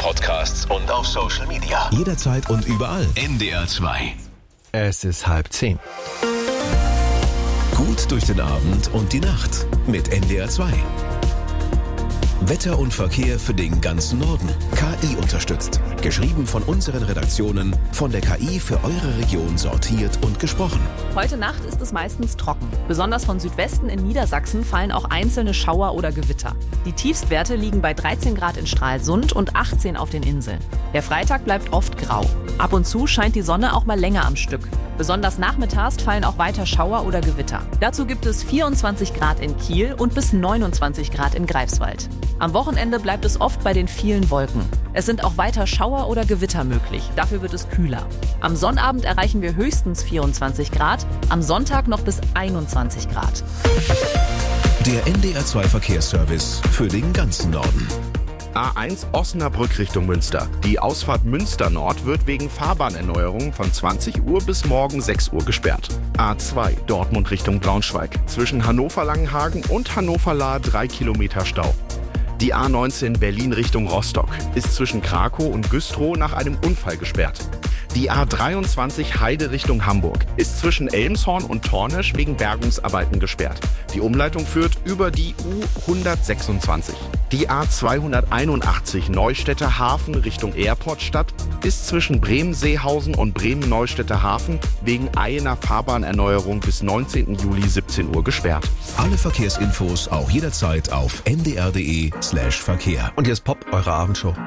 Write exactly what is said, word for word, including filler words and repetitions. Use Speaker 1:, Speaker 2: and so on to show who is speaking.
Speaker 1: Podcasts und auf Social Media. Jederzeit und überall. N D R zwei.
Speaker 2: Es ist halb zehn.
Speaker 1: Gut durch den Abend und die Nacht mit N D R zwei. Wetter und Verkehr für den ganzen Norden. K I unterstützt. Geschrieben von unseren Redaktionen, von der K I für eure Region sortiert und gesprochen.
Speaker 3: Heute Nacht ist es meistens trocken. Besonders von Südwesten in Niedersachsen fallen auch einzelne Schauer oder Gewitter. Die Tiefstwerte liegen bei dreizehn Grad in Stralsund und achtzehn auf den Inseln. Der Freitag bleibt oft grau. Ab und zu scheint die Sonne auch mal länger am Stück. Besonders nachmittags fallen auch weiter Schauer oder Gewitter. Dazu gibt es vierundzwanzig Grad in Kiel und bis neunundzwanzig Grad in Greifswald. Am Wochenende bleibt es oft bei den vielen Wolken. Es sind auch weiter Schauer oder Gewitter möglich. Dafür wird es kühler. Am Sonnabend erreichen wir höchstens vierundzwanzig Grad, am Sonntag noch bis einundzwanzig Grad.
Speaker 1: Der N D R zwei Verkehrsservice für den ganzen Norden.
Speaker 4: A eins Osnabrück Richtung Münster. Die Ausfahrt Münster Nord wird wegen Fahrbahnerneuerung von zwanzig Uhr bis morgen sechs Uhr gesperrt. A zwei Dortmund Richtung Braunschweig. Zwischen Hannover-Langenhagen und Hannover-Lahr drei Kilometer Stau. Die A neunzehn Berlin Richtung Rostock ist zwischen Krakow und Güstrow nach einem Unfall gesperrt. Die A dreiundzwanzig Heide Richtung Hamburg ist zwischen Elmshorn und Tornisch wegen Bergungsarbeiten gesperrt. Die Umleitung führt über die U hundertsechsundzwanzig. Die A zweihunderteinundachtzig Neustädter Hafen Richtung Airportstadt ist zwischen Bremen-Seehausen und Bremen-Neustädter Hafen wegen einer Fahrbahnerneuerung bis neunzehnten Juli siebzehn Uhr gesperrt.
Speaker 1: Alle Verkehrsinfos auch jederzeit auf n d r punkt d e slash Verkehr.
Speaker 2: Und jetzt Pop, eure Abendshow.